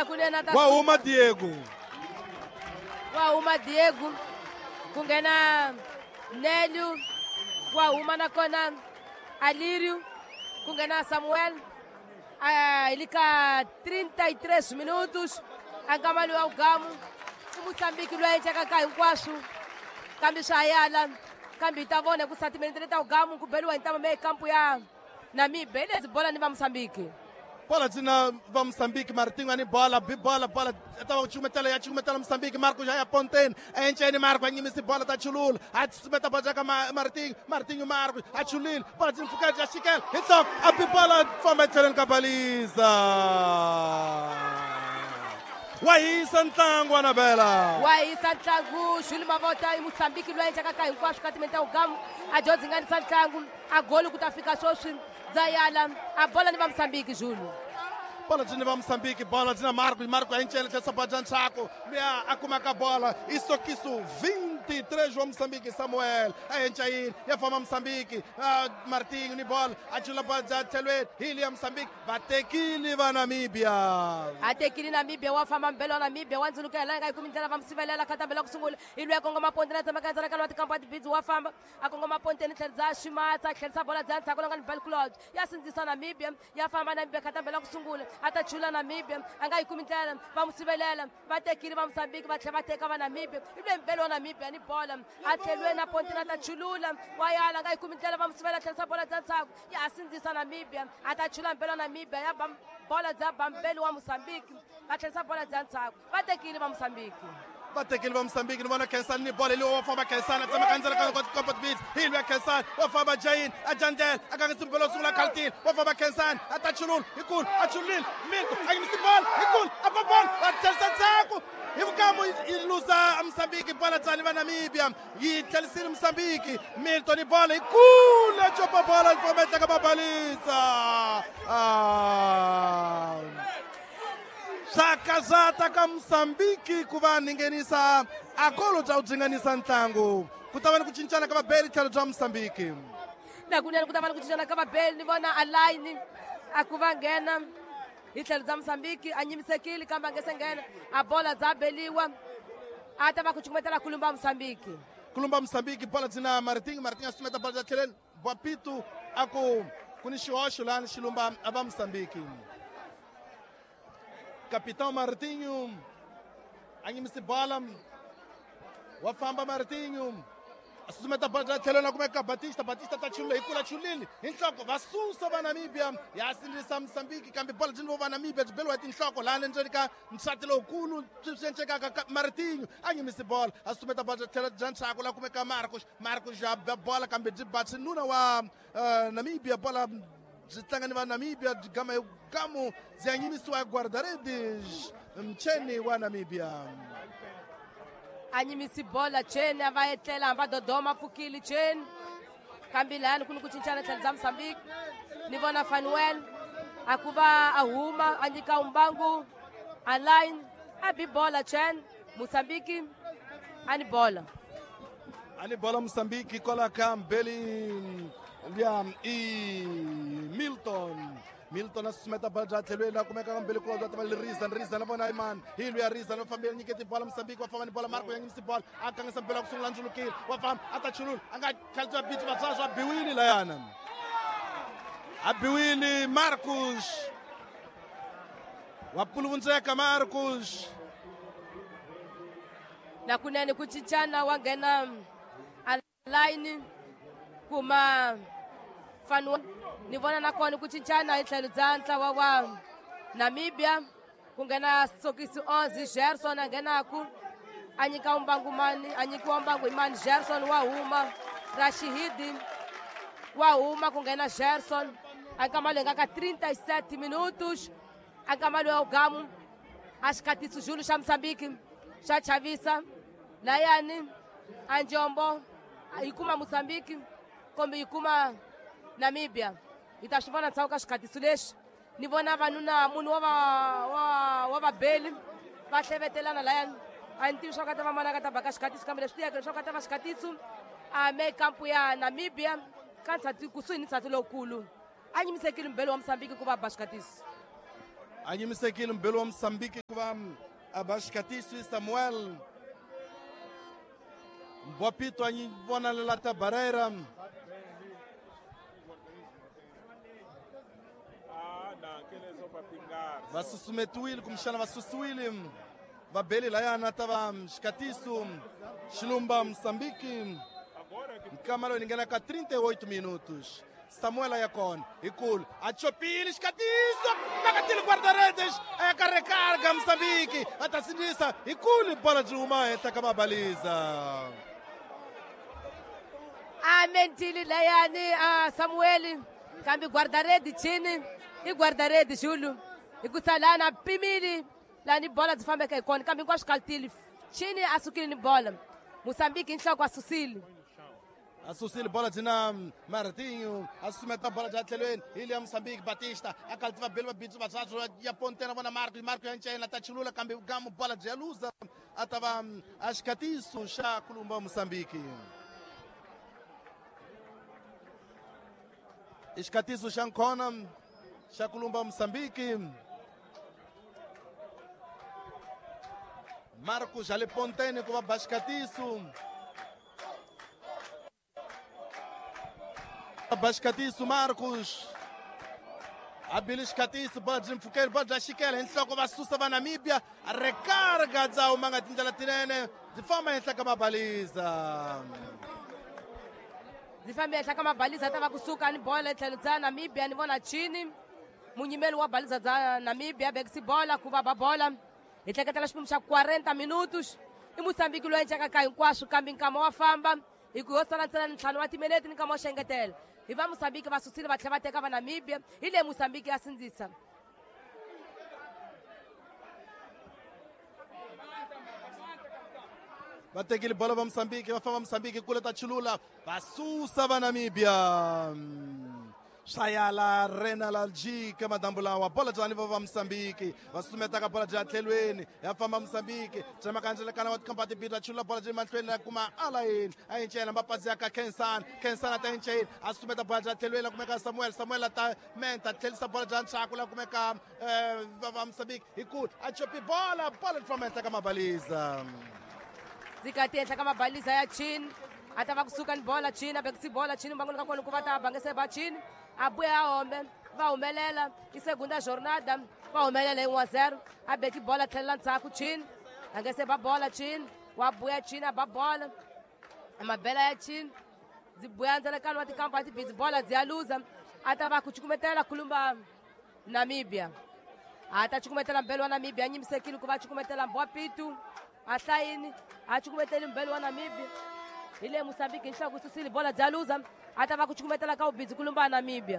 Wauma Diego. Wauma Diego. Kungena Nélio. Wauma nakona Alírio. Kungena Samuel. Ilika 33 minutos. Angamali wa ugamu. Moçambique lwaenja kakai nkwashu. Kambi shayala. Kambi itavone kusatimenete ugamu kubelwa intama meio campo ya Namíbia. Beleza, bola ni va Moçambique. Bola tina va Moçambique, Martinho ani bola, bola. Estava chumetela Moçambique, Marco já é ponten. A gente aí Marco, aí misi bola tá chulul. A chumeta bajaca Martinho Marco, a chulil. Bola tina ficar já chiquel. Então, a bola foi metendo com a baliza. Waisa Ntango, Anabela. Waisa Ntango, Júlio Mavota e Moçambique lwaenja kakai nkwashu katimenta ugamu. A Jozi ngani Ntango, a golo kutafika shoshi. Zayala, a bola ni va Moçambique, Júlio. Bola de Moçambique, bola de Marco a gente ele tem sapajan saco, a como a bola, isso 23 João Moçambique, Samuel, a gente aí, a fama Moçambique, Martinho, ni bola, a chula baja telwe, Ilha Moçambique, bate kili va Namíbia. Ate kili Namíbia, wa fama mbelo Namíbia, wanzu luka langa ikumintela va msivelela katambela kusungula, ilwe kongo mapontena tamakaza na kalwati kampati bizu wa fama, akongo mapontena tselza shimata, tselza bola zanza kolonga ni Belclod. Ya sinzisa Namíbia, ya fama Namíbia katambela kusungula. Atachula Namíbia, angai kumitela, vamos sivelela, batekiri va Moçambique, bateka va Namíbia, ibe mbelo Namíbia ni bola, atelwe na pontina atachulula, wayala angai kumitela vamos sivelela tsa bola tsatsako, ya sinzisa Namíbia, atachula mbelo Namíbia, ya bola za bambelo wa Moçambique, batsa bola tsatsako, batekiri va Moçambique. Batekili va Moçambique, nivona Kensan ni bola, ili wafamba Kensan, atama kanzala kwa combat beat, ili Kensan, wafamba Jain, Ajandel, akangisimbelo sula kaltil, wafamba Kensan, atachulul, ikul, achulil, Milton, agimisi ball, ikul, apapon, atelsatsaku, ivukamu ilusa Moçambique, bola tsani va Namíbia, yitelsini Moçambique, Milton ni bola, ikul, achopa bola, ifometa kababaliza. Shakazata ka Moçambique kuva ningenisa agolo ja udzinganisa Ntango kutavani kuchinchana kava beli talo ja Moçambique nakunena kutavani kuchinchana kava beli nivona aline akuva ngena itlhelo za Moçambique anyimisekile kamba ngesengena a bola za beliwa atava kuchukumetela kulumba Moçambique bola dzina Martinho asumeta bola ja theleni Bapito ako kuni xihoxo lani xilumba ava Moçambique. Capitão Martinho, anyimisi bola, wafamba Martinho, asumeta bola thelena kumeka Batista tá chulile, ikula chulile, inhloko vasusa va Namíbia, yasindisa Moçambique kambe bola de novo va Namíbia, de belo ati inhloko lana njeni ka nsati lowukulu swencheka ka Martinho, anyimisi bola, asumeta bola thela janchako la kumeka Marcos já bola kambe de batsi nuna wa Namíbia bola zitlangani va Namíbia gamo zianyimisiwa guarda-redes mcheni wa Namíbia. Anyimisi bola cheni avaetlela amba Dodoma pfukile cheni kambilani kuni kuchinchana thlelo za Moçambique nivona Fanuel akuva ahuma anyika umbangu aline abi bola cheni Moçambique ani bola Moçambique coloca mbeli Liam e Milton asumeta bola thelwela kumeka mbele kwa atama Riza na bona iman hilu ya Riza no família niketi bola Moçambique wafama ni bola Marco yangimisi bola akangisa mbele kusungula njulukile wafama atachulul anga kalja beach batsazwa biwili layana abiwili Marcos wapuluvunzeka Marcos na kunene kuchichana wangena line kuma Fanuel nivona nakona kuchichana itlhelo za ntlawa wa Namíbia kungena sokisi 11 Gerson angenaku anyika anyikiwa umbangu imani Gerson wahuma Rashid wahuma kungena Gerson akamalenga ka 37 minutos akamaliwa ugamu ashikatisu Júlio xa Moçambique xa Chavisa layani anjombo ikuma Moçambique kombe ikuma Namíbia itashivana tsauka xikatiso lexi ni vona vanuna munhu wa vabeli va hlevetelana layani a ni tivi swa ku ta va mana ka ta baka xikatiso kambe leswi tiyeke leswaku ka ta va xikatiso a me kampu ya Namíbia ka nsati kusuhi ni nsati lowukulu a nyimisekile mbhelo wa Moçambique ku va ba xikatiso anyimisekile mbhelo wa Msambiki kuva abashikatiso Samuel Mbwapito anyivona lela Barreira vasusumetuwile kumshana vasusuwile vabeli layana tava shikatiso Shilumba Msambiki mkamalo ningena ka 38 minutos. Samuel Ayacon, Ikul, Achopili, Shkatiso, Nakatil Guardaredes, Eka recarga Msambiki, Atasindisa, Ikul, bola de uma, Etakama baliza. Mentili layani Samuel, kambi guardarede chini, e guardarede Júlio, e kusalana pimili, lani bola de fama Ayacon, kambi kwa shkaltili, chini asukili ni bola, Msambiki insha kwa susili. Assucile bola de Martinho, assumeta a bola de Atleluene, Ilha Moçambique, Batista, a Caltiva Belva, Bitu Basato, e a Pontena Bona Marco, e Marco Anche, na Tachilula, Cambi Gamo, bola de Alusa, Atava Ascatiço, Chá, Columba, Moçambique. Escatiço, Chancona, Chá, Columba, Moçambique. Marcos, Ale Pontene, com a Bascatiço. Bascatiço Marcos Abiliscatiço Badjim Fuker Badja Shikela Ensoko Vasusa va Namíbia a recarga za umanga tindala tirene de forma entlaka mabaliza de forma entlaka mabaliza tava kusuka ni bola etlelo za Namíbia ni vona chini munyimelo wa baliza za Namíbia begsi bola kuva ba bola etleketela xipimo xa 40 minutos e Moçambique lo enchaka kai nkwasho kambi nkama wa famba e ku hosana ntsena ni ntlhanu wa timinete ni nkama wa xengetela e va Moçambique va susile va tlhela va teka va Namíbia hi le Moçambique ya sindzisa va tekile bola va Moçambique va famba Moçambique kule ta chulula va susa va Namíbia Shayala Renal Algica madambula wa bola jani va Moçambique va sumeta ka bola ja Atleluene ya famba Moçambique chama kanjela kana wa kampati bida chula bola jima Atleluene kuma alain ayenchela mbapazi ya Kensan ata yenchela asumeta bola ja Atleluene kumeka Samuel ata menta telisa bola ja Nchakula kumeka va Moçambique ikut achopi bola fomenta kama baliza zikathenhla kama baliza ya chin atava kusuka ni bola chin abekisi bola chin mbangoni ka kona kuva ta bangese ba chin abuya ahombe va humelela i segunda jornada va humelela hi 1-0 abeki bola tlhelela ndzhaku chin angese ba bola chin wa buya chin aba bola mabela ya chin zibuya ndzelekani wa tikampa ati bizi bola dziya luza atava kuchukumetela khulumba Namíbia ata chukumetela mbelo wa Namíbia anyimisekile kuva chukumetela Mbwapitu atlayini achukumetela mbelo wa Namíbia ile Moçambique insha kususile bola dziya luza atava kuchukumetela ka ubizi kulumba Namíbia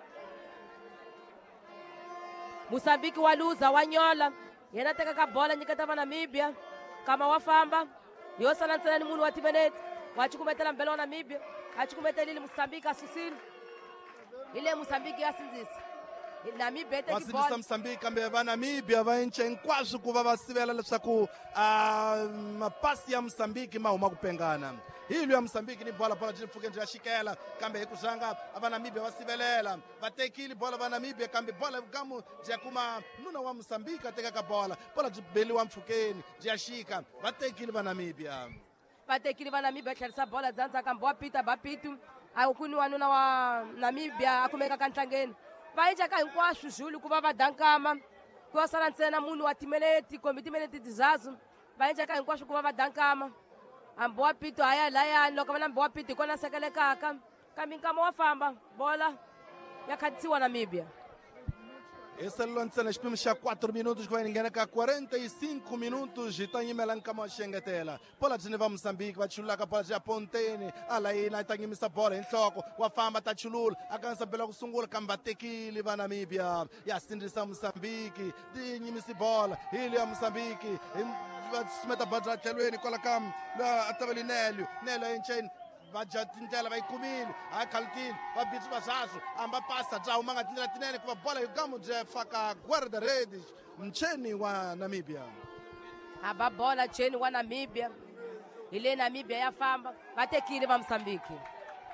Moçambique wa luza wa nyola yena teka ka bola nyiketa va Namíbia kama wa famba yosala ntsena ni munhu wa timinete wa chukumetela mbelo wa Namíbia achukumetela ile Moçambique asusile ile Moçambique ya sindzisa Namíbia teki wasindisa bola Moçambique kambe va Namíbia va enche hinkwaswo ku va va sivela leswaku mapasi ya Moçambique ma huma ku pengana hilo ya Moçambique ni bola jini pfukeni ya xikela kambe hi ku zanga va Namíbia va sivelela va tekile bola va Namíbia kambe bola kamu bya kuma nuna wa Moçambique ateka ka bola byi beliwa mpfukeni bya xika va tekile va Namíbia vatekile va Namíbia tlherisa bola dziya ndzhaka Mbwapita Bapitu a kuni wanuna wa Namíbia a kumeka ntlangeni va endlaka hinkwaswo Júlio ku va va dankama ku yosala ntsena munhu wa timinete kumbe timinete tizazu va endlaka hinkwaswo ku va va dankama a Mbwapito haya layani loko va na Mbwapito hi kona sekelekaka kambe nkama wa famba bola ya khatisiwa Namíbia esse é o ntsena xipimo xa 4 minutos que vai ninguém ka 45 minutos e tá yimela nkama wa xengetela bola byi va Moçambique va chululaka bola bya Pontene alayina ta yimisa bola hi nhloko wa famba ta chulula a kanisa bela ku sungula kambe va tekile va Namíbia ya sindzisa Moçambique ti yimisi bola hile ya Moçambique va sumeta bola ja tlhelweni kwala kam la atavelinelio nelo encheni va dya tindlela va yi kumile a khaltini va bitsi va swaso amba pasa bya huma nga tindlela tinene ku va bola hi gamu byi faka guarda redes mcheni wa Namíbia aba bola cheni wa Namíbia ile Namíbia ya famba va tekile va Moçambique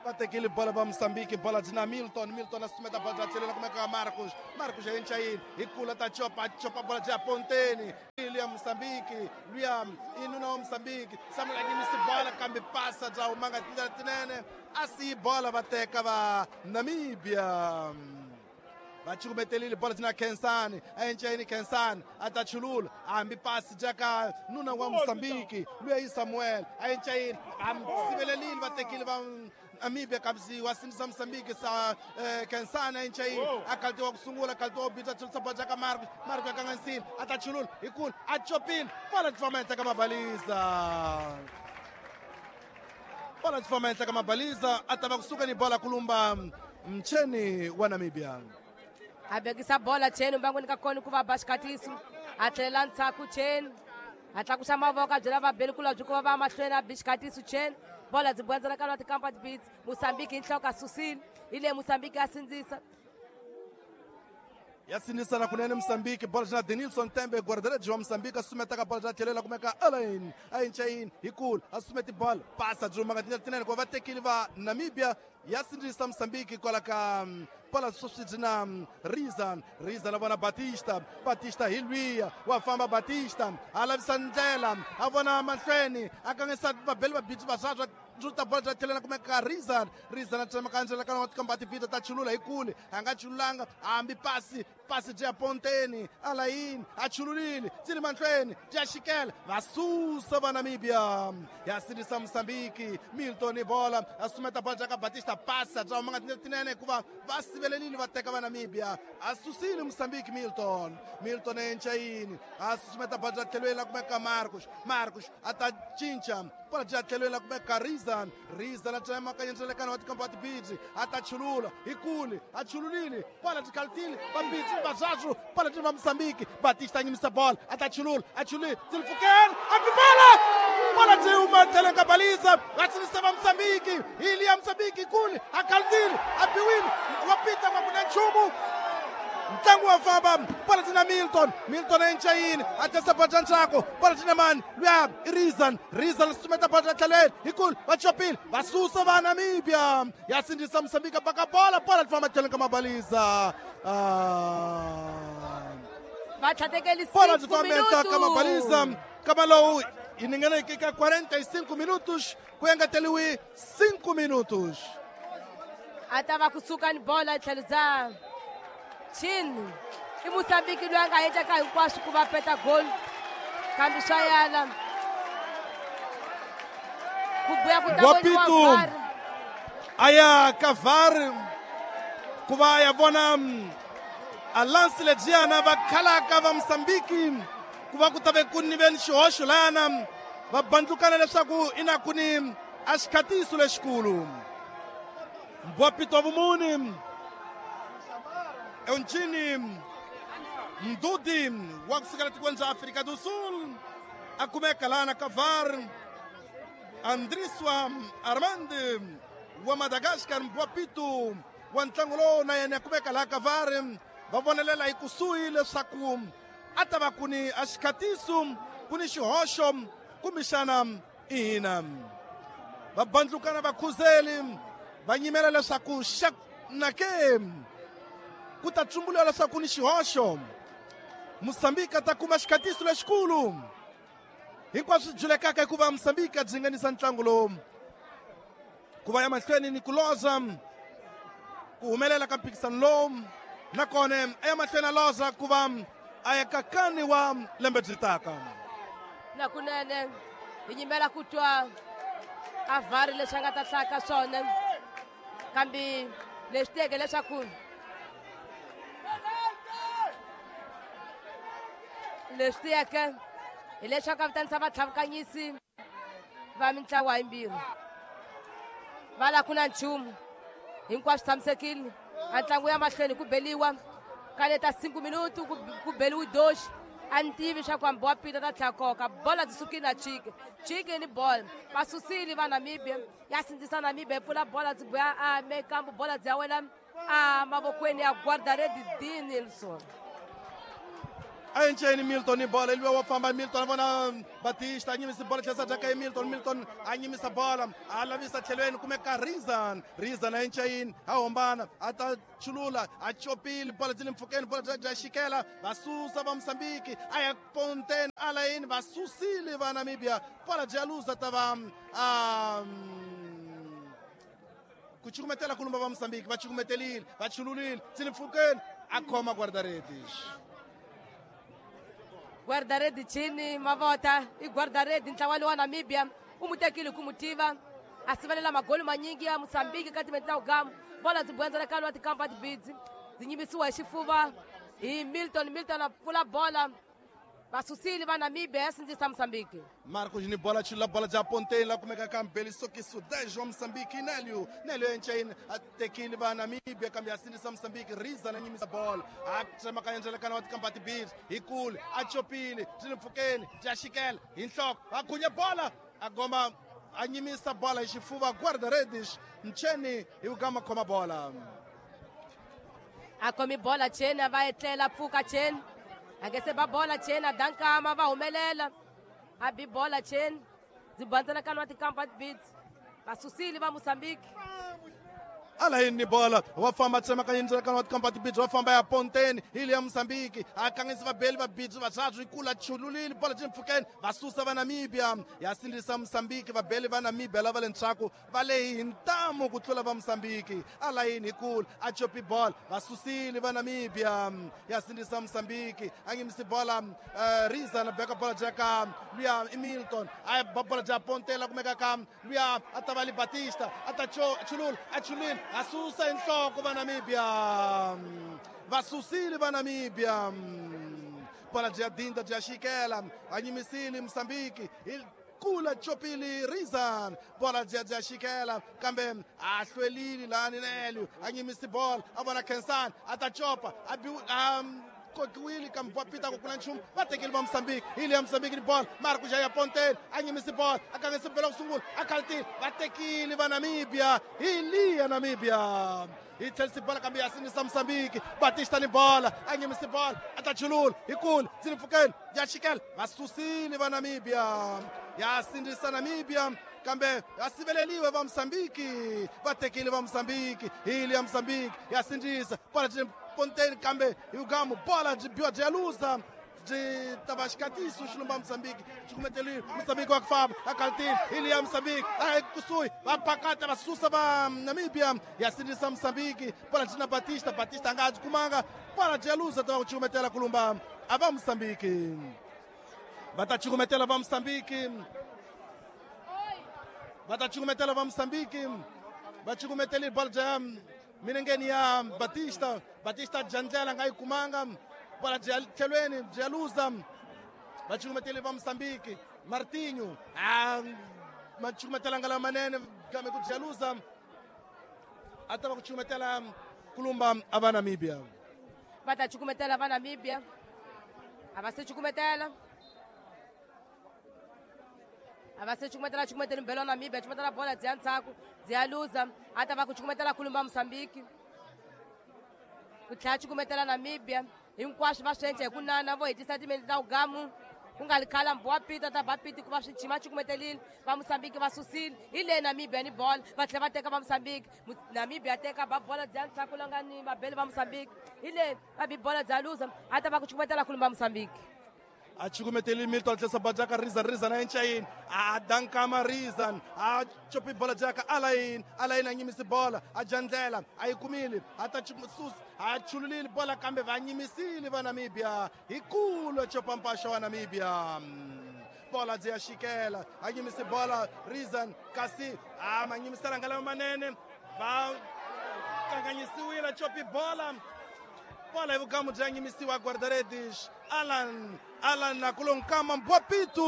va tekile bola va Moçambique, bola de Milton assume a bola de Atilena, como é que é Marcos a gente aí, e cula tá chopa a bola de Ponteni, William Moçambique, William, e não Moçambique, Samuel aqui nesse bola, cambia passa já o manga tinene, assim bola vai ter cava Namíbia. Bachiku metelile bola tina Kensani, a gente aí Kensani, atachulul, ambi passe jaka nuna wa Moçambique, Luiz Samuel, a gente aí sibelelile batekile va Namíbia kabzi wasimisa Moçambique sa Kensani, a gente aí akalto wa kusungula akalto bita tulsa bajaka Marcos akangansini, atachulul, ikul, achopin, bola de fomenta kama baliza. Bola de fomenta kama baliza, atava kusuka ni bola kulumba mcheni wa Namíbia. Abegisa bola cheni mbangweni kakoni kuva bashikatisu atlela ntsaku cheni atlakusa mavoko abyela vabeli kula byi kuva va mahlweni a bishikatisu cheni bola byi bwenzela ka lwati Combat Beats Moçambique hi nhloko susile ile Moçambique ya sindzisa yasinisa na kunene Moçambique, bola de Denilson Tembe, guarda-redes de Moçambique, assume a bola de Telela, como é que é Alain, a gente aí, Hikul, assume a bola, passa de uma gatinha, vai ter que levar Namíbia, yasinisa Moçambique, coloca bola subsidina Rizan avona Batista Hilwia, Wafamba Batista, Alav Sandela, avona Manfreni, akangesa babeli babiti basaja juta bola de Telela, como é que é Rizan atema kanjela kana watu Combat Beats tachulula Hikuli, angachulanga, ambi passe de Ponteni, Alain, achululili, Tili Manfreni, Jashikele, vasusa va Namíbia, yasinisa Moçambique, Milton e bola, assume a bola de Batista, passa, já o manga tinene kuva, Belelini vai ter que vai Namíbia. Assucile Moçambique Milton Enchaini. Assume a bola de Telela como é que Marcos ata Chincha. Bola de Telela como é que Rizan a chama que entra na de Combat Beats. Ata Chulula, Ikuli, a Chululini. Bola de Caltili, Bambiti, Bajajo. Bola de Moçambique. Batista em essa bola. Ata Chulul, a Chuli, Tilfuken, a bola de uma Telega baliza. Assume Moçambique. Ilha Moçambique, Ikuli, a Caltili, a Biwin. Wapita kwa kuna chumu mtangu wa faba bola tina Milton enchaini atesa bajana chako bola tina man Luab Rizan sumeta bajana talet ikul wachopil vasusa va Namíbia yasindisa Moçambique baka bola fama tele kama baliza vathatekeli 5 minutos kama baliza kama lo iningana ikika 45 minutos kuenga telewi 5 minutos atava kusuka ni bola tlhelo za chini i Moçambique loyi a nga endleka hinkwaswo ku va peta gol kambe swa yala ku buya ku ta Guapito aya kavar ku va ya vona a lance legiana va khalaka va Moçambique ku va ku ta ve ku ni veni xihoxo lana va bandlukana leswaku ina ku ni a xikatiso lexikulu Guapito vumuni Eunchini Mdudi wa kusukela tikweni za Afrika do Sul akumeka lana kavar Andriswa Armand wa Madagascar Guapito wa ntlangulo na yena akumeka la kavar va vonelela ikusui leswaku atava kuni axikatiso kuni xihoxo kumixana ina va bandlukana va khuzeli va nyimela leswaku nake ku ta tumbuluxa leswaku ni xihoxo Moçambique ta kuma xikatiso lexikulu hinkwaswo swi julekaka hikuva Moçambique a dzinganisa ntlangu lowu ku va ya mahlweni ni ku loza ku humelela ka mphikisano lowu nakona a ya mahlweni a loza ku va a ya kakani wa lembe byi taka nakunene hi nyimela ku twa a vari leswi a nga ta hlaya ka swona kambe leswi tiyeke leswaku leswi tiyeke hi leswaku a vitanisa vatlhavukanyisi va mitlawa yimbirhi va la ku na nchumu hinkwaswo tshamisekile a ntlangu ya mahlweni ku beliwa ka le ta 5 minutu ku beliwi doxi a ni tivi swa ku hambi wa pita ta tlhela koka bola byi sukile na chiki ni bola va susile va Namíbia ya sindzisa Namíbia yi pfula bola byi buya a mekambu bola byi ya wela a mavokweni ya guarda-redes Denilson Ayencheni Milton bola iliwa wafamba Milton vona Batista anyimisa bola chasa jaka Milton anyimisa bola alavisa thelweni kumeka Rizan ayencheni ahombana atachulula achopili bola zile mfukeni bola jashikela basusa va Msambiki aya Ponten alain basusile va Namibia bola jaluza tava kuchukumetela kulumba va Msambiki vachukumetelile vachululile zile mfukeni akoma guarda-rede chini mavota i guarda-rede ntlawa wa Namibia umutekile kumutiva asivalela magoli manyingi ya Msambiki kati metna ugamu bola zibwenza kalo ati kampa bids zinyimisiwa hi xifuva hi Milton apfula bola basusili va Namibia yasindzisa Msambiki. Marcos ni bola chula bola ja Ponten la kumeka kambeli sokisu dejo Msambiki Nélio enchain atekili va Namibia kambia yasindzisa Msambiki Rizan anyimisa bola atrema kanjela kana wati kampati beat ikul achopili zilifukeni jashikela inhloko agunya bola agoma anyimisa bola xifuva guarda-redes mcheni iugama khoma bola akomi bola cheni va etlela pfuka cheni angese ba bola cheni adankama va humelela abi bola cheni zibandzela kana wati kampati beat basusili va Mosambiki alain ni bola wafamba tsema kanyindzela kana wati kampati beat wafamba ya Ponten ili ya Msambiki akangisi vabeli va beat vatatu ikula chululile bola jimfukeni vasusa va Namibia yasindisa Msambiki vabeli va Namibia lava le ntshaku va le hi ntamu ku tlula va Msambiki alain ikula achopi bola vasusile va Namibia yasindisa Msambiki angimisi bola Rizan beka bola jaka luya Milton ay bola ja Ponten la kumeka kam luya atavali Batista atachulul achulil asusa inhloko va Namibia vasusile va Namibia bola ja dinda ja shikela anyimisile Msambiki kula chopili Rizan bola ja shikela kambe ahlwelili lani Nélio anyimisi bola avona Kensan atachopa kokiwili kambwapita kukula nchumu vatekeli va Msambiki ili ya Msambiki ni bola Marcos ya Ponten anyimisi bola akangesi bela kusungula akaltili vatekeli va Namibia ili ya Namibia ithelisi bola kambe yasinisa Msambiki Batista ni bola anyimisi bola atachulula ikula zilifukeni yashikela vasusile va Namibia yasindisa Namibia kambe yasiveleliwe va Msambiki vatekeli va Msambiki ili ya Msambiki yasindisa bola Ponten kambe iugamu bola jibiwa jaluza jitabashikatisu xilumba Msambiki chikumeteli Msambiki wakufamba akaltini ili ya Msambiki kusui vapakata vasusa va Namibia yasindisa Msambiki bola jina Batista ngaji kumanga bola jaluza tava kuchikumetela kulumba ava Msambiki vatachikumetela va Msambiki vachikumeteli bola ja minengeni ya Batista jandlela ngai kumanga bola thelweni jaluza vachikumeteli va Msambiki Martinho machikumetela ngala manene kame kujaluza atava kuchikumetela kulumba ava Namibia vatachikumetela va Namibia avasechikumetela chikumeteli mbelo Namibia chikumetela bola dzia ntsaku dzia luza atava kuchikumetela kulumba Msambiki kutlhela chikumetela Namibia hinkwaswo va swi endla hi ku nana vo hetisa timeli ta ugamu ku nga likhala mbwapita ta bapiti ku va swi chima chikumetelile va Mosambiki va susile hi le Namibia ni bola va tlhela va teka va Mosambiki Namibia teka ba bola dzia ntsaku longa ni vabeli va Mosambiki hi le va bi bola dzia luza atava kuchikumetela kulumba Mosambiki achikumeteli Milton tlesa bajaka Rizan ayenchain adankama Rizan achopi bola jaka alain anyimisi bola ajandlela ayikumile atachimusus achululile bola kambe vanyimisile va Namibia ikulo chopa mpasha wa Namibia bola dzia shikela anyimisi bola Rizan kasi manyimisela ngala manene va kanganyisiwile chopi bola ivugamu bya nyimisiwa guarda-redes Alan nakulonkama mbwapitu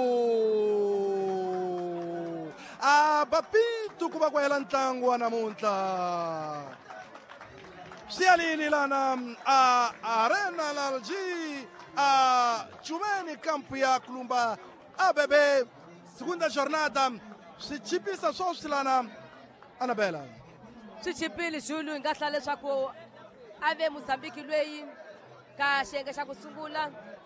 bapitu kuva kwahela ntlangu wa namuntlha siyalini lana arena lalji chumeni kampu ya kulumba abebe segunda jornada swichipisa swoswi lana Anabela swichipile Zulu hi nga hlaya leswaku ave Mozambiki lweyi ka xiyenge xa ku sungula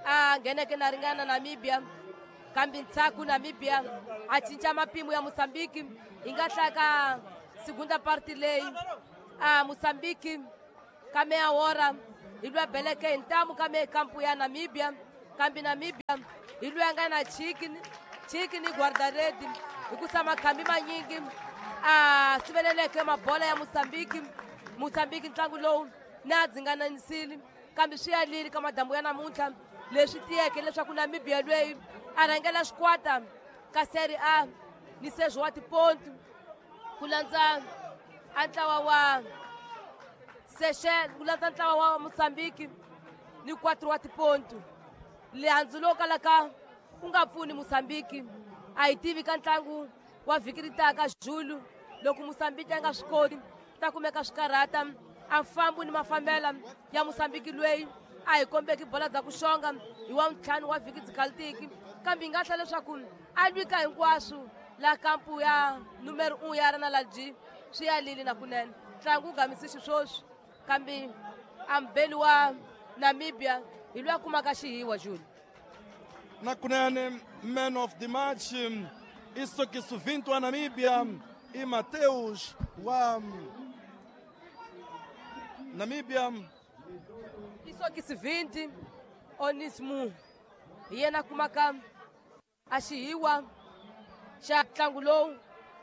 a ngheneke na ringana Namibia kambe ntshaku Namibia a cinca mapimo ya Mozambique yi nga hlaka segunda parti leyi a Mozambique kame ahora ilwe beleke ntamu kame kampu ya Namibia kambe Namibia ilwe nga na chicken guarda redi ikusama kambi manyingi a siveleleke mabola ya Mozambique ntlangu lowu na dzinganisile kambe swi yalile ka madambu ya namuntlha leswi tiyeke leswaku Namibia lweyi a rhangela xikwata ka Serie A ni 6 wa tipontu ku landza ntlawa wa Seychelles ku landza ntlawa wa Mozambique ni 4 wa tipontu lehandzu lowu kalaka ku nga pfuni Mozambique a yi tivi ka ntlangu wa vhiki ritaka Julu loko Mozambique a nga swi koti ta kumeka swi karhata a mfambo ni mafambela ya Mozambique lweyi a hi kombeki bola bya ku xonga hi wa ntlhanu wa vhiki dzikalitiki kambe yi nga hla leswaku a lwika hinkwaswo la kampu ya numero 1 ya Renal G swi yalile na kunene ntlangu wu gamise xiswoswi kambe ambeli wa Namibia hi lwa kumaka xihiwa Julu na kunene man of the match Isokisi 20 wa Namibia e Mateus wa Namibia Isokisi 20 Onismu hi yena kumaka a xihiwa xa ntlangu lowu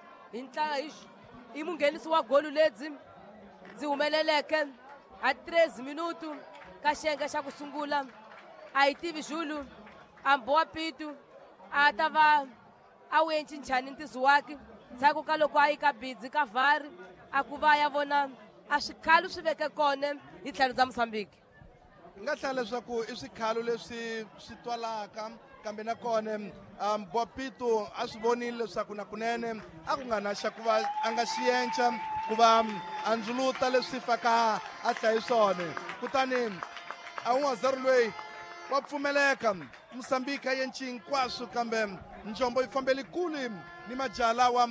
hi munghenisi wa golu lebyi byi humeleleke a 13 minutu ka xiyenge xa ku sungula a hi tivi Julu a boha pitu a ta va a wu encinchani ntizo wake ndzhaku ka loko a yi ka bidzi ka VAR a ku va ya vona a swikhalu swi veke kone hi tlhelo bya Mozambique nga hlaya leswaku i swikhalu leswi swi twalaka kambe nakone Bopitu a swi vonile leswaku na kunene a ku nga na xa ku va a nga xiyenca ku va a ndzuluta leswi faka a hlayi swone kutani a 1-0 lweyi wa pfumeleka Mozambique a yenci hinkwaswo kambe njombo yi fambeli kule ni majalawa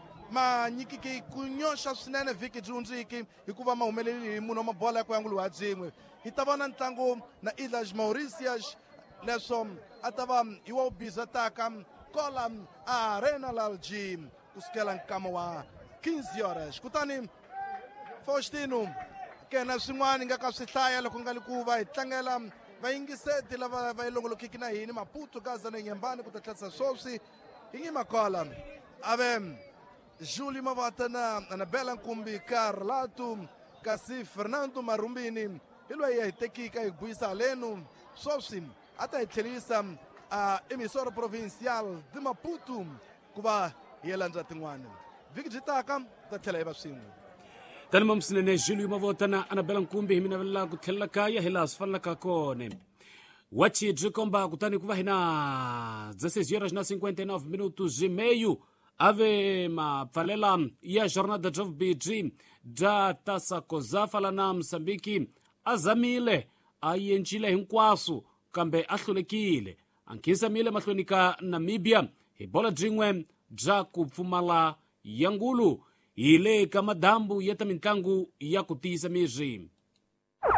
ma nyikiki ku nyoxa swinene vhiki dyundziki hikuva ma humeleli hi munhu wa mabola ya ku yanguliwa dzin'we hi ta vona ntlangu na Islas Mauritius leswo a ta va hi wa ubiza taka kola a Renal G kusukela nkama wa 15 horas kutani Faustino kena swin'wana nga ka swi hlaya loko nga li ku va hi tlangela vayingiseti lava va yi longolokiki na hini Maputo Gaza na Nyembani ku ta tlherisa swoswi hi ngi makola ave Júlio Mavota na Anabela Nkumbi Carlato kasi Fernando Marumbini hi loyi hi tekika hi buyisa halenu swoswi a ta hi tlherisa a emissora provincial de Maputo ku va hi landza tin'wana vhiki byi taka ta tlhela hi va swin'we tani mamsinene Júlio Mavota na Anabela Nkumbi hi mina vela ku tlhelela kaya hi laha swi fanelaka kone wachi byi komba kutani ku va hi na 16 horas na 59 minutos e meio ave mapfalela ya jornada bya vubidyi bya Taça Cosafa la na Mozambique a zamile a yencile hinkwaswo kambe a hlulekile a nkhinsamile mahlweni ka Namibia hi bola byin'we bya ku pfumala yangulu hi le ka madambu ya ta mitlangu ya ku tiyisa miri